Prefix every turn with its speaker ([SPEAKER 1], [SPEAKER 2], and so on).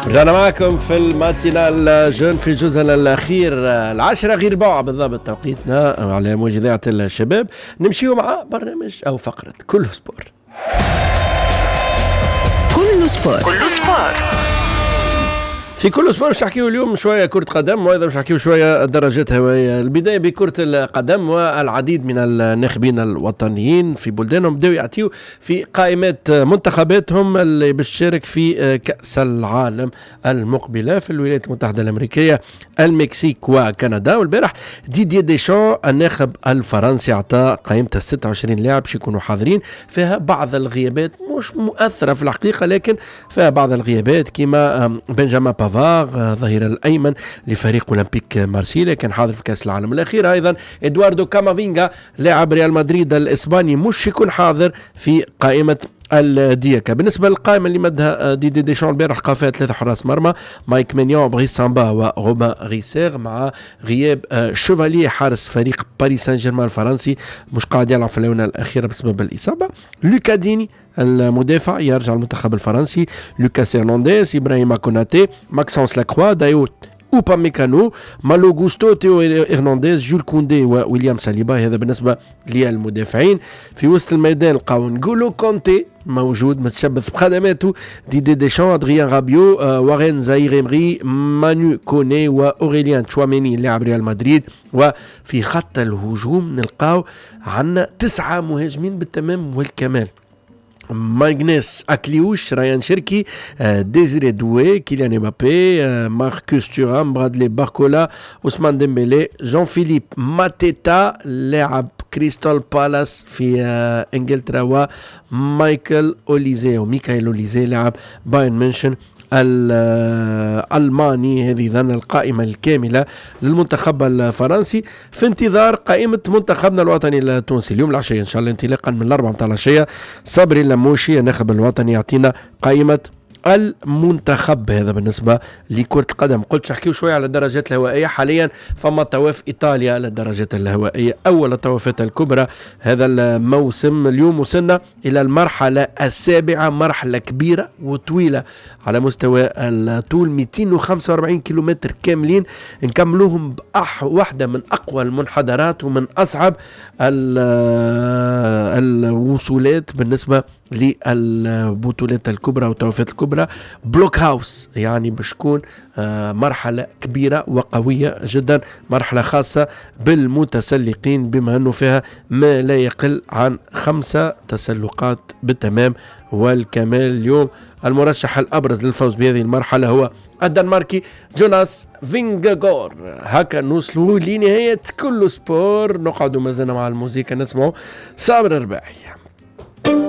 [SPEAKER 1] رجعنا معكم في الماتينال جون في جزءنا الأخير 10 غير ربع بالضبط توقيتنا على موجة إذاعة الشباب. نمشيو مع برنامج أو فقرة كل سبور.
[SPEAKER 2] كل سبور
[SPEAKER 1] في كل سبور مش نحكيو اليوم شوية كرة قدم، وأيضا مش نحكيو شوية درجات هوائية. البداية بكرة القدم، والعديد من الناخبين الوطنيين في بلدانهم بدأوا يعطيو في قائمات منتخباتهم اللي بتشارك في كأس العالم المقبلة في الولايات المتحدة الأمريكية، المكسيك وكندا. والبارح ديدييه ديشان الناخب الفرنسي أعطى قائمته 26 لاعب باش يكونوا حاضرين، فيها بعض الغيابات مش مؤثرة في الحقيقة، لكن فيها بعض الغيابات كما بنجامين بافار ظهير الأيمن لفريق أولمبيك مارسيليا كان حاضر في كأس العالم الأخير. أيضا إدواردو كامافينغا لاعب ريال مدريد الإسباني مش يكون حاضر في قائمة الديكا. بالنسبة للقائمة اللي مدها ديدييه ديشان البارح لقى فيها 3 حراس مرمى، مايك مينيون، بغيس سامبا وروبان غيسير، مع غياب شوفاليه حارس فريق باريس سان جيرمان الفرنسي مش قاعد يلعب في الآونة الأخيرة بسبب الإصابة. لوكا ديني المدافع يرجع المنتخب الفرنسي، لوكاس هرنانديز، إبراهيم كوناتي، ماكسونس لاكروا، دايوت اوبا ميكانو، مالو غوستو، تيو هرنانديز، جول كوندي وويليام ساليبا. هذا بالنسبه للمدافعين. في وسط الميدان لقاو نقولو كونتي موجود متشبث بخدماته، ديدييه ديشان، ادريان رابيو، وارين زاير امري، مانو كوني واوريليان تشواميني لاعب ريال مدريد. وفي خط الهجوم نلقاو عندنا 9 مهاجمين بالتمام والكمال: ماغنيس أكليوش، ريان شركي، ديزيري دوي، كيليان مبابي، ماركوس تورام، برادلي باركولا، عثمان ديمبélé، جون فيليب ماتيتا لاعب كريستال بالاس في انجلترا، ومايكل أوليزي لاعب بايرن ميونخ الألماني. هذه ذن القائمة الكاملة للمنتخب الفرنسي في انتظار قائمة منتخبنا الوطني التونسي اليوم العشية إن شاء الله، انطلاقا من 4 متاع العشية. صبري اللموشي الناخب الوطني يعطينا قائمة المنتخب. هذا بالنسبة لكرة القدم. قلت نحكيو شوية على الدرجات الهوائية. حاليا فما طواف إيطاليا للدرجات الهوائية، أول الطوافات الكبرى هذا الموسم. اليوم وصلنا إلى المرحلة السابعة، مرحلة كبيرة وطويلة على مستوى الطول، 245 كيلومتر كاملين نكملوهم واحدة من أقوى المنحدرات ومن أصعب الوصولات بالنسبة للبطولات الكبرى والطوافات الكبرى. بلوك هاوس يعني باش تكون مرحلة كبيرة وقوية جدا، مرحلة خاصة بالمتسلقين بما أنه فيها ما لا يقل عن 5 تسلقات بالتمام والكمال. اليوم المرشح الأبرز للفوز بهذه المرحلة هو الدنماركي جوناس فينغاغور. هكا نوصلوا لنهاية كل سبور. نقعدوا مازلنا مع الموسيقى نسمعوا صابر الرباعي.